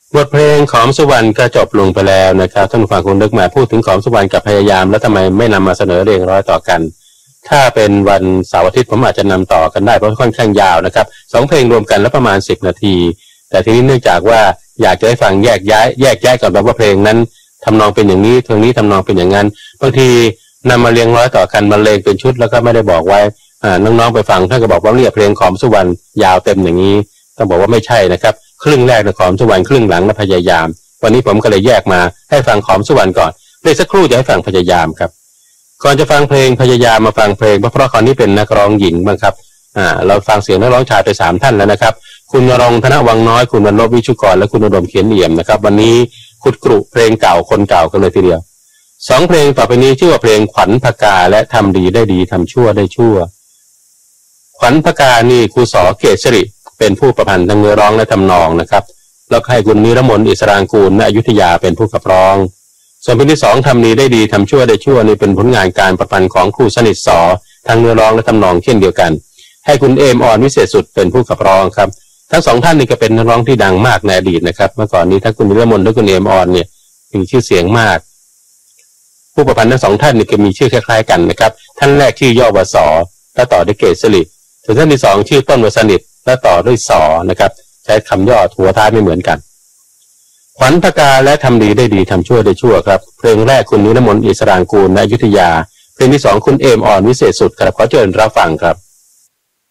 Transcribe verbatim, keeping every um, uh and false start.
บทเพลงขอมสุวรรณก็จบลงไปแล้วนะครับท่านผู้ฟังคงนึกมาพูดถึงขอมสุวรรณกับพยายามแล้วทำไมไม่นำมาเสนอเรียงร้อยต่อกันถ้าเป็นวันเสาร์อาทิตย์ผมอาจจะนำต่อกันได้เพราะค่อนข้างยาวนะครับสองเพลงรวมกันแล้วประมาณสิบนาทีแต่ทีนี้เนื่องจากว่าอยากจะให้ฟังแยกย้ายแยกแยกก่อนว่าเพลงนั้นทำนองเป็นอย่างนี้เพลงนี้ทำนองเป็นอย่างนั้นบางทีนำมาเรียงร้อยต่อกันบรรเลงเป็นชุดแล้วก็ไม่ได้บอกไว้น้องๆไปฟังท่านก็บอกว่าเนี่ยเพลงขอมสุวรรณยาวเต็มอย่างนี้ต้องบอกว่าไม่ใช่นะครับครึ่งแรกนะขอมสุวรรณครึ่งหลังนะพยายามวันนี้ผมก็เลยแยกมาให้ฟังขอมสุวรรณก่อนเดี๋ยวสักครู่จะให้ฟังพยายามครับก่อนจะฟังเพลงพยายามมาฟังเพลงเพราะเพราะคนนี้เป็นนักร้องหญิงบ้างครับอ่าเราฟังเสียงนักร้องชายไปสามท่านแล้วนะครับคุณณรงค์ธนวังน้อยคุณวรรณวิชุกรและคุณอุดมเขียนเอี่ยมนะครับวันนี้ขุดกรุเพลงเก่าคนเก่ากันเลยทีเดียวสองเพลงต่อไปนี้ชื่อว่าเพลงขวัญพกาและทำดีได้ดีทำชั่วได้ชั่วขวัญพกานี่ครูสอเกษริเป็นผู้ประพันธ์ทั้งเนื้อร้องและทำนองนะครับแล้วให้คุณนิรมนต์อิสรางกูลณอยุธยาเป็นผู้ขับร้องส่วนเพลงที่สองทำดีได้ดีทำชั่วได้ชั่วนี่เป็นผลงานการประพันธ์ของครูสนิทสอทั้งเนื้อร้องและทำนองเช่นเดียวกันให้คุณเอมออนวิเศษสุดเป็นผู้ขับร้องครับทั้งสองท่านนี่ก็เป็นนักร้องที่ดังมากในอดีตนะครับเมื่อก่อนนี้ทั้งคุณนิรมนต์และคุณเอมออนเนี่ยมีชื่อเสียงมากผู้ประพันธ์ทั้งสองท่านนี่ก็มีชื่อคล้ายๆกันนะครับท่านแรกชื่อย่อวสและต่อด้วยเกษริส่วนท่านที่สองชื่อต้นวสนิทและต่อด้วยสอนะครับใช้คำย่อหัวท้ายไม่เหมือนกันขวัญพกาและทำดีได้ดีทำชั่วได้ชั่วครับเพลงแรกคุณนิรมนต์อิสรางกูลณอยุธยาเพลงที่สองคุณเอมออนวิเศษสุดครับขอเชิญรับฟังครับ